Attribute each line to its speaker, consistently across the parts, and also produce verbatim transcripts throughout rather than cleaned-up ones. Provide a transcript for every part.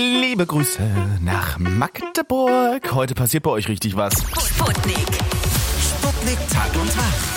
Speaker 1: Liebe Grüße nach Magdeburg. Heute passiert bei euch richtig was.
Speaker 2: Sputnik.
Speaker 3: Sputnik Tag und Tag.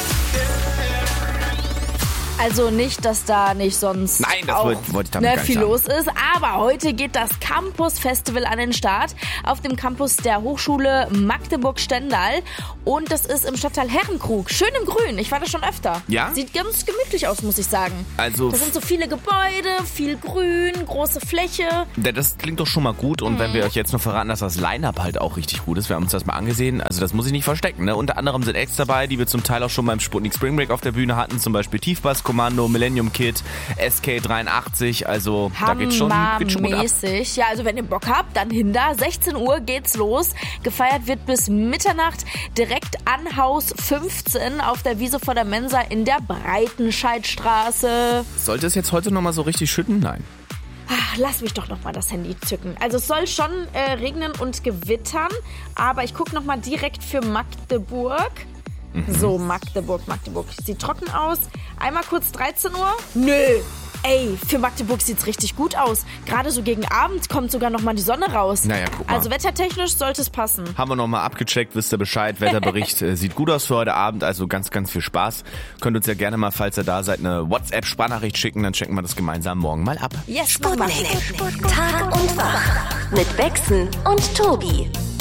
Speaker 4: Also nicht, dass da nicht sonst
Speaker 1: Nein, das
Speaker 4: auch
Speaker 1: wollte wollt ich damit
Speaker 4: ne,
Speaker 1: gar nicht
Speaker 4: viel
Speaker 1: sagen.
Speaker 4: los ist. Aber heute geht das Campus Festival an den Start auf dem Campus der Hochschule Magdeburg-Stendal. Und das ist im Stadtteil Herrenkrug. Schön im Grün. Ich war da schon öfter.
Speaker 1: Ja?
Speaker 4: Sieht ganz gemütlich aus, muss ich sagen.
Speaker 1: Also
Speaker 4: Das sind so viele Gebäude, viel Grün, große Fläche.
Speaker 1: Ja, das klingt doch schon mal gut. Und wenn wir euch jetzt noch verraten, dass das Line-Up halt auch richtig gut ist, wir haben uns das mal angesehen, also das muss ich nicht verstecken. Ne? Unter anderem sind Acts dabei, die wir zum Teil auch schon beim Sputnik Spring Break auf der Bühne hatten, zum Beispiel Tiefbasskommando, Millennium Kid, S K dreiundachtzig, also da geht's schon, geht schon gut ab.
Speaker 4: Hammermäßig. Ja, also wenn ihr Bock habt, dann hin da. sechzehn Uhr geht's los. Gefeiert wird bis Mitternacht direkt an Haus fünfzehn auf der Wiese vor der Mensa in der Breitenscheidstraße.
Speaker 1: Sollte es jetzt heute nochmal so richtig schütten? Nein.
Speaker 4: Ach, lass mich doch nochmal das Handy zücken. Also es soll schon äh, regnen und gewittern, aber ich gucke nochmal direkt für Magdeburg. So, Magdeburg, Magdeburg. Sieht trocken aus. Einmal kurz dreizehn Uhr. Nö. Ey, für Magdeburg sieht's richtig gut aus. Gerade so gegen Abend kommt sogar noch mal die Sonne raus.
Speaker 1: Naja, guck mal.
Speaker 4: Also wettertechnisch sollte es passen.
Speaker 1: Haben wir nochmal abgecheckt, wisst ihr Bescheid. Wetterbericht äh, sieht gut aus für heute Abend, also ganz, ganz viel Spaß. Könnt uns ja gerne mal, falls ihr da seid, eine WhatsApp-Sprachnachricht schicken, dann checken wir das gemeinsam morgen mal ab.
Speaker 4: Yes,
Speaker 2: Sputnik. Tag und Wach. Mit Bexen und Tobi.